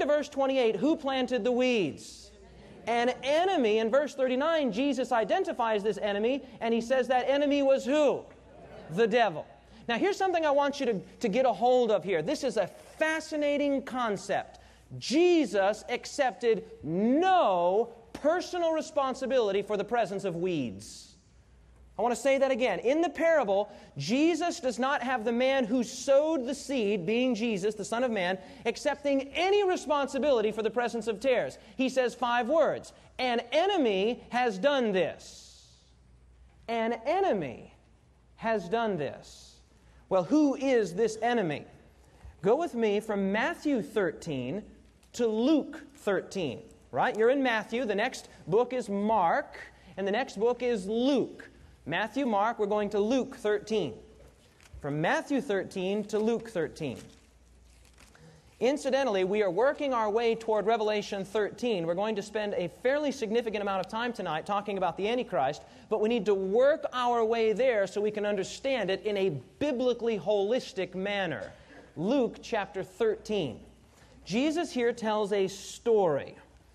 to verse 28, who planted the weeds? An enemy. In verse 39, Jesus identifies this enemy, and he says that enemy was who? The devil. Now, here's something I want you to get a hold of here. This is a fascinating concept. Jesus accepted no personal responsibility for the presence of weeds. I want to say that again. In the parable, Jesus does not have the man who sowed the seed, being Jesus, the Son of Man, accepting any responsibility for the presence of tares. He says 5 words. An enemy has done this. An enemy has done this. Well, who is this enemy? Go with me from Matthew 13 to Luke 13. Right? You're in Matthew. The next book is Mark, and the next book is Luke. Matthew, Mark, we're going to Luke 13. From Matthew 13 to Luke 13. Incidentally, we are working our way toward Revelation 13. We're going to spend a fairly significant amount of time tonight talking about the Antichrist, but we need to work our way there so we can understand it in a biblically holistic manner. Luke chapter 13. Jesus here tells a story.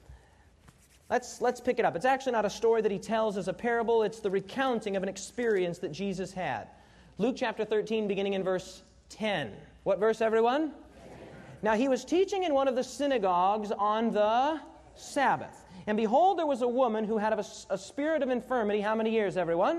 Let's pick it up. It's actually not a story that he tells as a parable. It's the recounting of an experience that Jesus had. Luke chapter 13, beginning in verse 10. What verse, everyone? 10. Now he was teaching in one of the synagogues on the Sabbath. And behold, there was a woman who had a spirit of infirmity. How many years, everyone?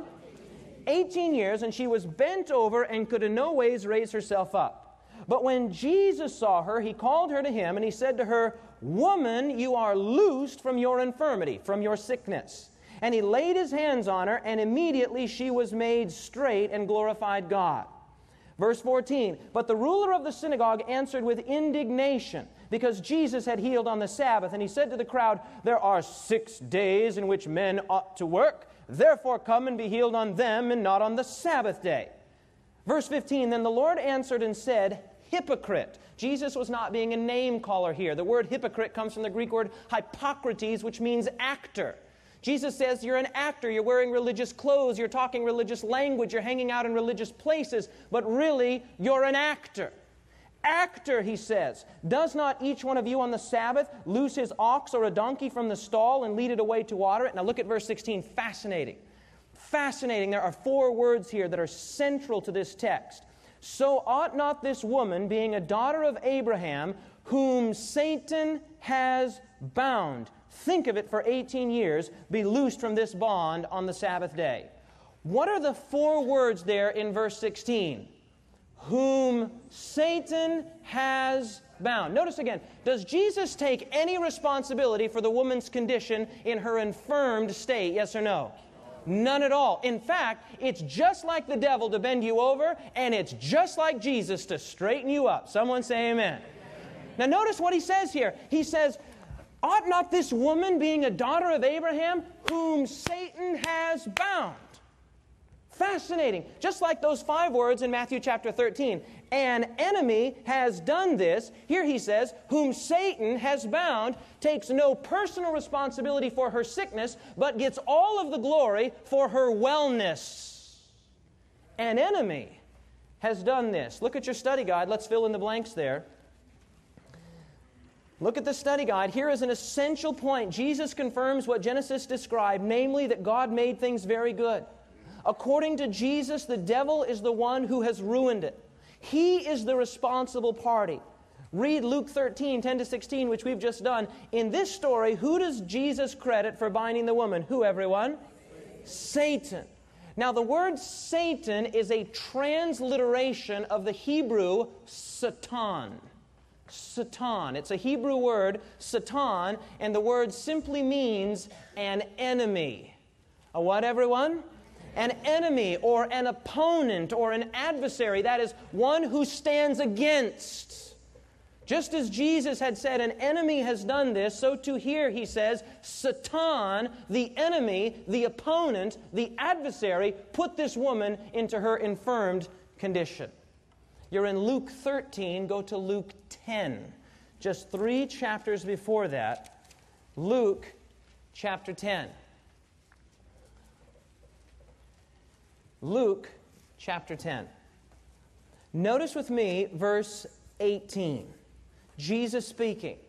18 years, and she was bent over and could in no ways raise herself up. But when Jesus saw her, he called her to him, and he said to her, Woman, you are loosed from your infirmity, from your sickness. And he laid his hands on her, and immediately she was made straight and glorified God. Verse 14, But the ruler of the synagogue answered with indignation, because Jesus had healed on the Sabbath. And he said to the crowd, There are 6 days in which men ought to work. Therefore come and be healed on them, and not on the Sabbath day. Verse 15, Then the Lord answered and said, Hypocrite. Jesus was not being a name caller here. The word hypocrite comes from the Greek word hypocrates, which means actor. Jesus says you're an actor, you're wearing religious clothes, you're talking religious language, you're hanging out in religious places, but really you're an actor. Actor, he says, does not each one of you on the Sabbath loose his ox or a donkey from the stall and lead it away to water it? Now look at verse 16, fascinating. Fascinating. There are 4 words here that are central to this text. So ought not this woman, being a daughter of Abraham, whom Satan has bound, think of it, for 18 years, be loosed from this bond on the Sabbath day? What are the 4 words there in verse 16? Whom Satan has bound. Notice again, does Jesus take any responsibility for the woman's condition in her infirmed state? Yes or no? None at all. In fact, it's just like the devil to bend you over, and it's just like Jesus to straighten you up. Someone say amen. Now notice what he says here. He says, Ought not this woman, being a daughter of Abraham, whom Satan has bound? Fascinating. Just like those 5 words in Matthew chapter 13. An enemy has done this. Here he says, whom Satan has bound, takes no personal responsibility for her sickness, but gets all of the glory for her wellness. An enemy has done this. Look at your study guide. Let's fill in the blanks there. Look at the study guide. Here is an essential point. Jesus confirms what Genesis described, namely that God made things very good. According to Jesus, the devil is the one who has ruined it. He is the responsible party. Read Luke 13, 10 to 16, which we've just done. In this story, who does Jesus credit for binding the woman? Who, everyone? Satan. Now, the word Satan is a transliteration of the Hebrew Satan. Satan. It's a Hebrew word, Satan, and the word simply means an enemy. A what, everyone? An enemy or an opponent or an adversary. That is, one who stands against. Just as Jesus had said, an enemy has done this, so too here he says, Satan, the enemy, the opponent, the adversary, put this woman into her infirmed condition. You're in Luke 13, go to Luke 10. Just 3 chapters before that, Luke chapter 10. Luke chapter 10. Notice with me verse 18. Jesus speaking.